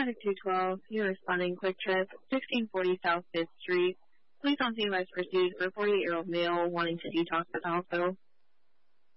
Paramedic 212, you're responding Quick Trip, 1640 South 5th Street. Please don't see west pursuit for a 48-year-old male wanting to detox at the hospital.